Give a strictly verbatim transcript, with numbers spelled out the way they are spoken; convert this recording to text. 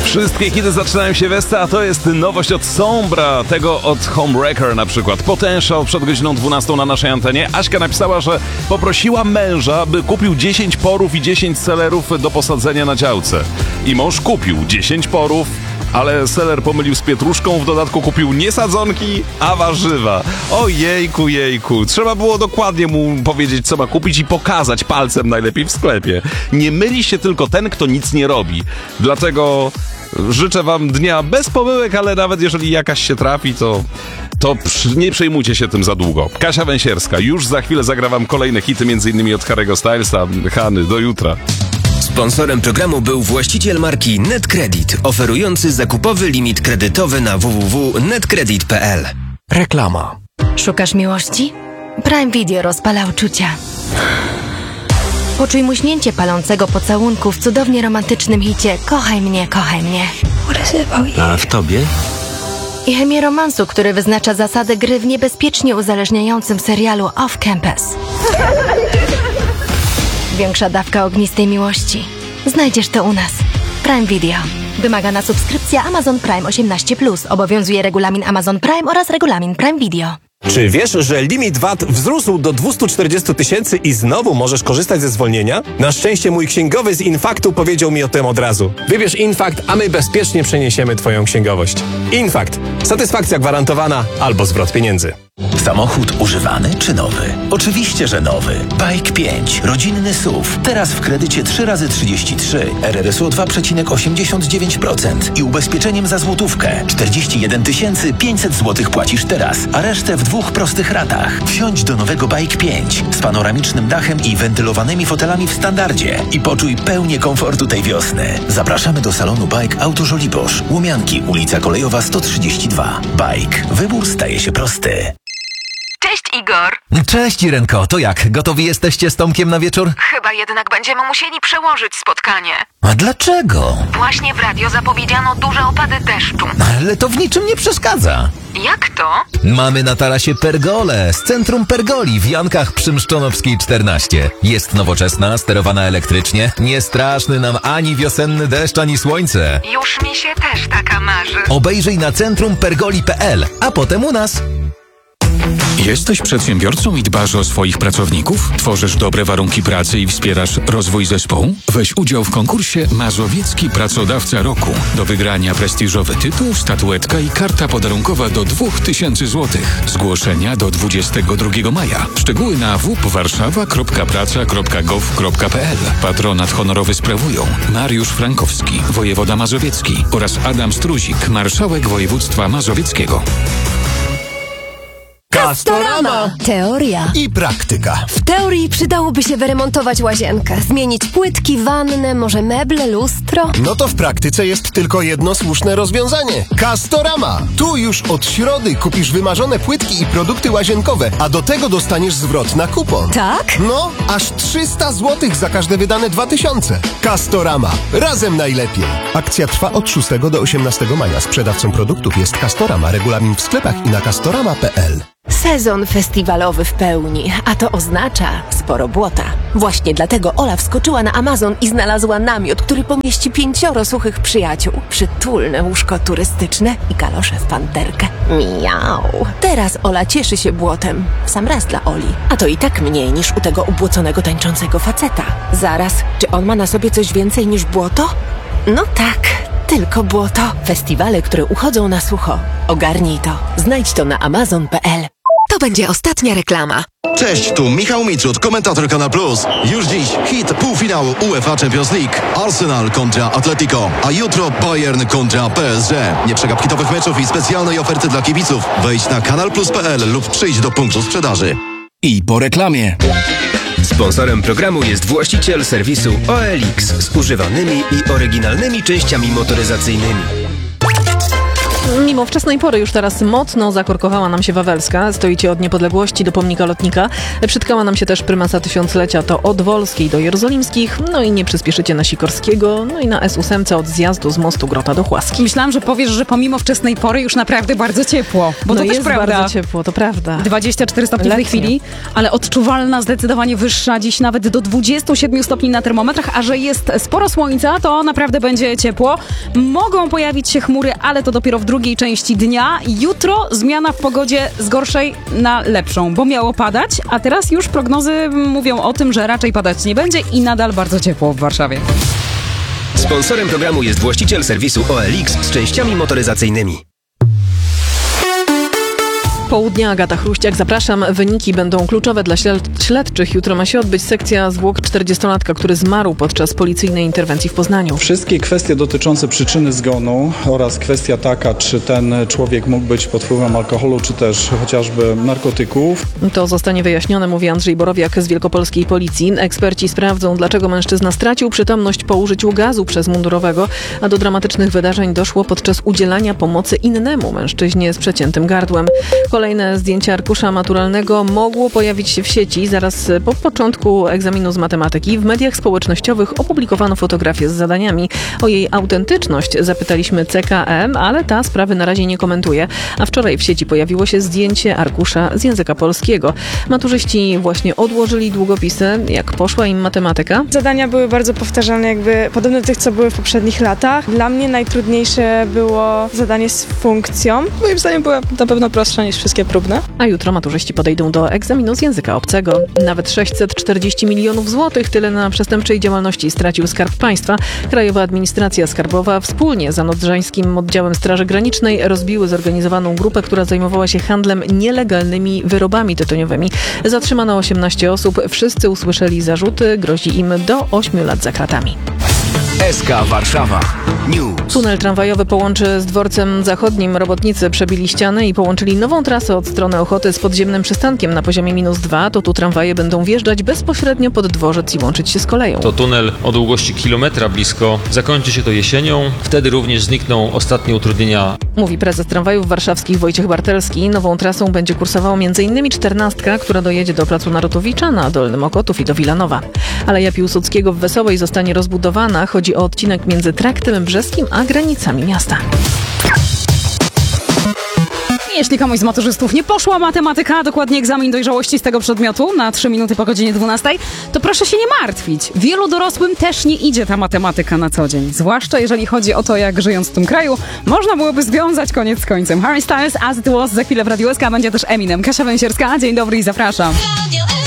Wszystkie hity zaczynają się westa, a to jest nowość od Sombra, tego od Homewrecker na przykład. Potential przed godziną dwunastą na naszej antenie. Aśka napisała, że poprosiła męża, by kupił dziesięć porów i dziesięć selerów do posadzenia na działce. I mąż kupił dziesięć porów, ale seler pomylił z pietruszką, w dodatku kupił nie sadzonki, a warzywa. Ojejku, jejku. Trzeba było dokładnie mu powiedzieć, co ma kupić i pokazać palcem najlepiej w sklepie. Nie myli się tylko ten, kto nic nie robi. Dlatego życzę wam dnia bez pomyłek, ale nawet jeżeli jakaś się trafi, to, to nie przejmujcie się tym za długo. Kasia Węsierska. Już za chwilę zagra wam kolejne hity, między innymi od Harry'ego Stylesa. Hany, do jutra. Sponsorem programu był właściciel marki NetCredit, oferujący zakupowy limit kredytowy na w w w kropka netcredit kropka p l. Reklama. Szukasz miłości? Prime Video rozpala uczucia. Poczuj muśnięcie palącego pocałunku w cudownie romantycznym hicie Kochaj mnie, kochaj mnie. A w tobie? I chemię romansu, który wyznacza zasady gry w niebezpiecznie uzależniającym serialu Off Campus. Większa dawka ognistej miłości. Znajdziesz to u nas. Prime Video. Wymagana subskrypcja Amazon Prime osiemnaście plus. Obowiązuje regulamin Amazon Prime oraz regulamin Prime Video. Czy wiesz, że limit V A T wzrósł do dwieście czterdzieści tysięcy i znowu możesz korzystać ze zwolnienia? Na szczęście mój księgowy z Infaktu powiedział mi o tym od razu. Wybierz Infakt, a my bezpiecznie przeniesiemy twoją księgowość. Infakt. Satysfakcja gwarantowana albo zwrot pieniędzy. Samochód używany czy nowy? Oczywiście, że nowy. Bike pięć. Rodzinny S U V. Teraz w kredycie trzy razy trzydzieści trzy. R R S U dwa przecinek osiemdziesiąt dziewięć procent i ubezpieczeniem za złotówkę. czterdzieści jeden tysięcy pięćset złotych płacisz teraz, a resztę w dwóch prostych ratach. Wsiądź do nowego Bike pięć z panoramicznym dachem i wentylowanymi fotelami w standardzie i poczuj pełnię komfortu tej wiosny. Zapraszamy do salonu Bike Auto Żoliborz. Łumianki, ulica Kolejowa sto trzydzieści dwa. Bike. Wybór staje się prosty. Cześć, Igor. Cześć, Irenko. To jak? Gotowi jesteście z Tomkiem na wieczór? Chyba jednak będziemy musieli przełożyć spotkanie. A dlaczego? Właśnie w radio zapowiedziano duże opady deszczu. Ale to w niczym nie przeszkadza. Jak to? Mamy na tarasie pergolę z centrum Pergoli w Jankach przy Mszczonowskiej czternaście. Jest nowoczesna, sterowana elektrycznie. Nie straszny nam ani wiosenny deszcz, ani słońce. Już mi się też taka marzy. Obejrzyj na centrum pergoli kropka p l, a potem u nas. Jesteś przedsiębiorcą i dbasz o swoich pracowników? Tworzysz dobre warunki pracy i wspierasz rozwój zespołu? Weź udział w konkursie Mazowiecki Pracodawca Roku. Do wygrania prestiżowy tytuł, statuetka i karta podarunkowa do dwa tysiące złotych. Zgłoszenia do dwudziestego drugiego maja. Szczegóły na w p warszawa kropka praca kropka gov kropka p l. Patronat honorowy sprawują Mariusz Frankowski, wojewoda mazowiecki oraz Adam Struzik, marszałek województwa mazowieckiego. Castorama! Teoria I praktyka. W teorii przydałoby się wyremontować łazienkę, zmienić płytki, wannę, może meble, lustro. No to w praktyce jest tylko jedno słuszne rozwiązanie. Castorama! Tu już od środy kupisz wymarzone płytki i produkty łazienkowe, a do tego dostaniesz zwrot na kupon. Tak? No, aż trzysta złotych za każde wydane dwa tysiące. Castorama. Razem najlepiej. Akcja trwa od szóstego do osiemnastego maja. Sprzedawcą produktów jest Castorama. Regulamin w sklepach i na castorama kropka p l. Sezon festiwalowy w pełni, a to oznacza sporo błota. Właśnie dlatego Ola wskoczyła na Amazon i znalazła namiot, który pomieści pięcioro suchych przyjaciół. Przytulne łóżko turystyczne i kalosze w panterkę. Miau. Teraz Ola cieszy się błotem. W sam raz dla Oli. A to i tak mniej niż u tego ubłoconego tańczącego faceta. Zaraz, czy on ma na sobie coś więcej niż błoto? No tak. Tylko błoto. Festiwale, które uchodzą na sucho. Ogarnij to. Znajdź to na amazon kropka p l. To będzie ostatnia reklama. Cześć, tu Michał Mitrud, komentator Kanal Plus. Już dziś hit półfinału UEFA Champions League. Arsenal kontra Atletico, a jutro Bayern kontra P S G. Nie przegap hitowych meczów i specjalnej oferty dla kibiców. Wejdź na kanal plus kropka p l lub przyjdź do punktu sprzedaży. I po reklamie. Sponsorem programu jest właściciel serwisu O L X z używanymi i oryginalnymi częściami motoryzacyjnymi. Mimo wczesnej pory już teraz mocno zakorkowała nam się Wawelska. Stoicie od Niepodległości do Pomnika Lotnika. Przytkała nam się też prymasa tysiąclecia, to od Wolskiej do Jerozolimskich. No i nie przyspieszycie na Sikorskiego. No i na S osiem od zjazdu z mostu Grota do Chłaski. Myślałam, że powiesz, że pomimo wczesnej pory już naprawdę bardzo ciepło. Bo no to jest też prawda. bardzo ciepło, to prawda. dwadzieścia cztery stopnie w tej Letnie. chwili, ale odczuwalna, zdecydowanie wyższa, dziś nawet do dwudziestu siedmiu stopni na termometrach, a że jest sporo słońca, to naprawdę będzie ciepło. Mogą pojawić się chmury, ale to dopiero w drugiej części dnia. Jutro zmiana w pogodzie z gorszej na lepszą, bo miało padać, a teraz już prognozy mówią o tym, że raczej padać nie będzie i nadal bardzo ciepło w Warszawie. Sponsorem programu jest właściciel serwisu O L X z częściami motoryzacyjnymi. Południa, Agata Chruściak, zapraszam. Wyniki będą kluczowe dla śled- śledczych. Jutro ma się odbyć sekcja zwłok czterdziestolatka, który zmarł podczas policyjnej interwencji w Poznaniu. Wszystkie kwestie dotyczące przyczyny zgonu oraz kwestia taka, czy ten człowiek mógł być pod wpływem alkoholu, czy też chociażby narkotyków. To zostanie wyjaśnione, mówi Andrzej Borowiak z wielkopolskiej policji. Eksperci sprawdzą, dlaczego mężczyzna stracił przytomność po użyciu gazu przez mundurowego, a do dramatycznych wydarzeń doszło podczas udzielania pomocy innemu mężczyźnie z przeciętym gardłem. Kolejne zdjęcie arkusza maturalnego mogło pojawić się w sieci zaraz po początku egzaminu z matematyki. W mediach społecznościowych opublikowano fotografię z zadaniami. O jej autentyczność zapytaliśmy C K M, ale ta sprawy na razie nie komentuje. A wczoraj w sieci pojawiło się zdjęcie arkusza z języka polskiego. Maturzyści właśnie odłożyli długopisy. Jak poszła im matematyka? Zadania były bardzo powtarzalne, jakby podobne do tych, co były w poprzednich latach. Dla mnie najtrudniejsze było zadanie z funkcją. Moim zdaniem była na pewno prostsza niż wszystkie próbne. A jutro maturzyści podejdą do egzaminu z języka obcego. Nawet sześćset czterdzieści milionów złotych, tyle na przestępczej działalności stracił Skarb Państwa. Krajowa Administracja Skarbowa wspólnie z Anodrzańskim Oddziałem Straży Granicznej rozbiły zorganizowaną grupę, która zajmowała się handlem nielegalnymi wyrobami tytoniowymi. Zatrzymano osiemnaście osób. Wszyscy usłyszeli zarzuty. Grozi im do ośmiu lat za kratami. S K Warszawa News. Tunel tramwajowy połączy z dworcem zachodnim. Robotnicy przebili ścianę i połączyli nową trasę od strony Ochoty z podziemnym przystankiem na poziomie minus dwa. To tu tramwaje będą wjeżdżać bezpośrednio pod dworzec i łączyć się z koleją. To tunel o długości kilometra blisko. Zakończy się to jesienią. Wtedy również znikną ostatnie utrudnienia. Mówi prezes tramwajów warszawskich Wojciech Bartelski. Nową trasą będzie kursowała między innymi czternastka, która dojedzie do placu Narutowicza na Dolnym Okotów i do Wilanowa. Aleja Piłsudskiego w Wesołej zostanie rozbudowana. Chodzi o odcinek między Traktem Brzeskim a granicami miasta. Jeśli komuś z maturzystów nie poszła matematyka, dokładnie egzamin dojrzałości z tego przedmiotu na trzy minuty po godzinie dwunastej, to proszę się nie martwić. Wielu dorosłym też nie idzie ta matematyka na co dzień. Zwłaszcza jeżeli chodzi o to, jak żyjąc w tym kraju, można byłoby związać koniec z końcem. Harry Styles, As It Was, za chwilę w Radiu S K będzie też Eminem. Kasia Węsierska, dzień dobry i zapraszam.